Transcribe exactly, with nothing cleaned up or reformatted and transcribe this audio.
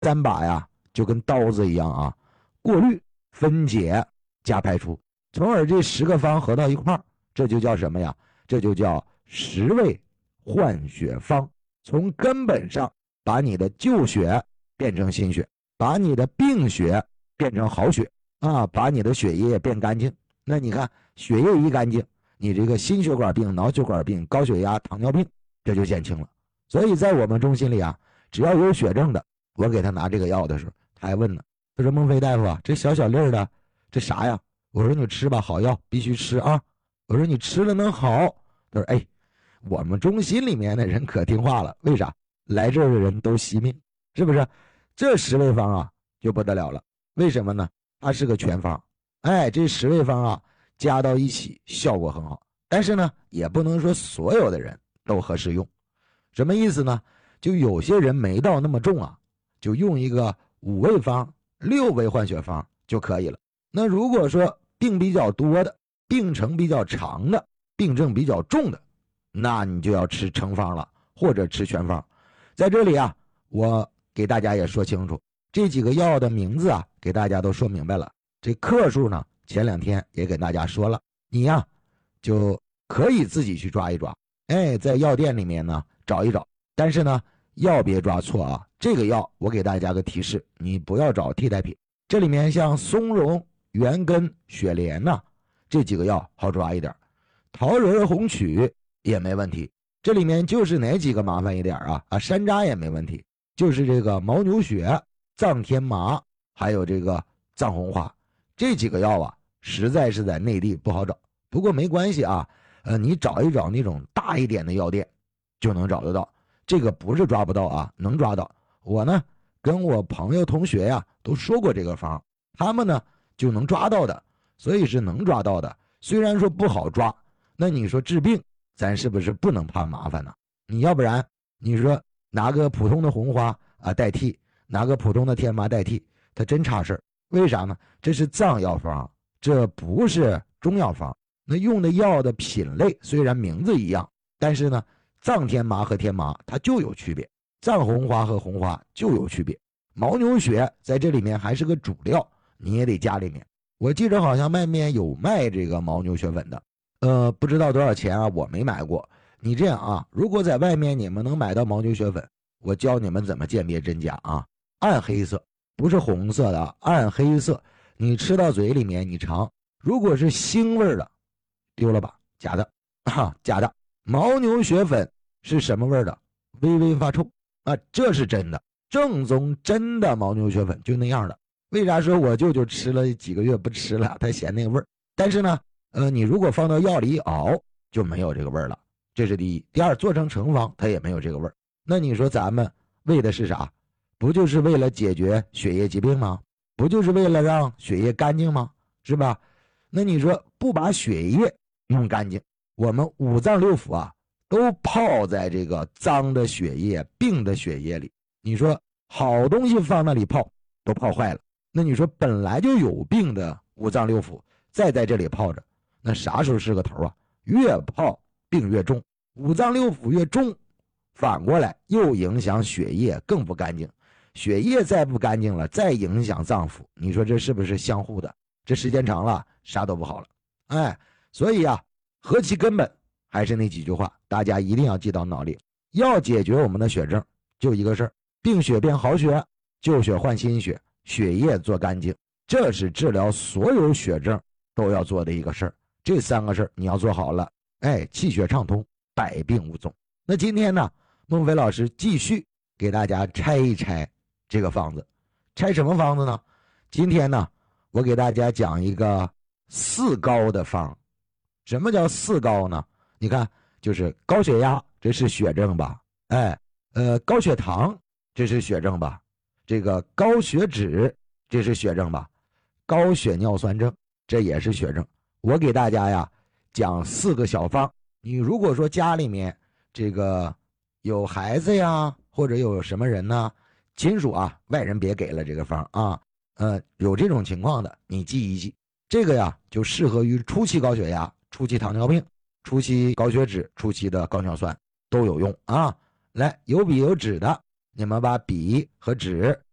三把呀就跟刀子一样啊，过滤、分解加排出，从而这十个方合到一块儿，这就叫什么呀？这就叫十味换血方。从根本上把你的旧血变成新血，把你的病血变成好血啊，把你的血液变干净。那你看血液一干净，你这个心血管病、脑血管病、高血压、糖尿病这就减轻了。所以在我们中心里啊，只要有血症的，我给他拿这个药的时候，他还问呢，他说孟非大夫啊，这小小粒儿的这啥呀？我说你吃吧，好药必须吃啊。我说你吃了能好？他说哎，我们中心里面的人可听话了，为啥？来这儿的人都惜命，是不是？这十味方啊就不得了了，为什么呢？它是个全方，哎，这十味方啊加到一起效果很好，但是呢也不能说所有的人都合适用。什么意思呢？就有些人没到那么重啊，就用一个五味方、六味换血方就可以了。那如果说病比较多的、病程比较长的、病症比较重的，那你就要吃成方了，或者吃全方。在这里啊，我给大家也说清楚，这几个药的名字啊，给大家都说明白了。这克数呢，前两天也给大家说了，你呀就可以自己去抓一抓，哎，在药店里面呢找一找，但是呢药别抓错啊。这个药我给大家个提示，你不要找替代品。这里面像松茸、元根、雪莲呐、啊，这几个药好抓一点，桃仁、红曲也没问题。这里面就是哪几个麻烦一点啊？啊，山楂也没问题，就是这个牦牛血、藏天麻，还有这个藏红花，这几个药啊，实在是在内地不好找。不过没关系啊，呃，你找一找那种大一点的药店，就能找得到。这个不是抓不到啊，能抓到。我呢，跟我朋友、同学呀都说过这个方，他们呢就能抓到的，所以是能抓到的。虽然说不好抓，那你说治病，咱是不是不能怕麻烦呢？你要不然你说拿个普通的红花啊代替，拿个普通的天麻代替，它真差事儿。为啥呢？这是藏药方，这不是中药方。那用的药的品类虽然名字一样，但是呢，藏天麻和天麻它就有区别，藏红花和红花就有区别。牦牛血在这里面还是个主料，你也得加里面。我记着好像外面有卖这个牦牛血粉的，呃，不知道多少钱啊，我没买过。你这样啊，如果在外面你们能买到牦牛血粉，我教你们怎么鉴别真假啊。暗黑色，不是红色的，暗黑色，你吃到嘴里面你尝，如果是腥味的，丢了吧，假的啊，假的。牦牛血粉是什么味的？微微发臭啊，这是真的，正宗真的牦牛血粉就那样的。为啥说我舅舅吃了几个月不吃了，他嫌那个味儿？但是呢，呃，你如果放到药里一熬，就没有这个味儿了。这是第一。第二，做成成方，它也没有这个味儿。那你说咱们为的是啥？不就是为了解决血液疾病吗？不就是为了让血液干净吗？是吧？那你说不把血液弄干净，我们五脏六腑啊都泡在这个脏的血液、病的血液里。你说好东西放那里泡，都泡坏了。那你说本来就有病的五脏六腑，再在这里泡着，那啥时候是个头啊？越泡病越重，五脏六腑越重，反过来又影响血液，更不干净。血液再不干净了，再影响脏腑，你说这是不是相互的？这时间长了，啥都不好了。哎，所以啊，何其根本，还是那几句话，大家一定要记到脑里。要解决我们的血症，就一个事儿：病血变好血，旧血换新血，血液做干净，这是治疗所有血症都要做的一个事儿。这三个事儿你要做好了，哎，气血畅通，百病无踪。那今天呢，孟非老师继续给大家拆一拆这个方子。拆什么方子呢？今天呢，我给大家讲一个四高的方。什么叫四高呢？你看，就是高血压，这是血症吧？哎，呃，高血糖，这是血症吧？这个高血脂，这是血症吧？高血尿酸症，这也是血症。我给大家呀讲四个小方。你如果说家里面这个有孩子呀，或者有什么人呢，亲属啊，外人别给了这个方啊。呃，有这种情况的，你记一记。这个呀，就适合于初期高血压、初期糖尿病、初期高血脂、初期的高尿酸都有用啊。来，有笔有纸的，你们把笔和纸